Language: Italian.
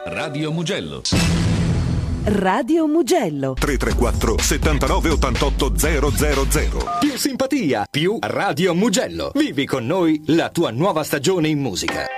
Radio Mugello. Radio Mugello 334 79 88 000. Più simpatia, più Radio Mugello. Vivi con noi la tua nuova stagione in musica.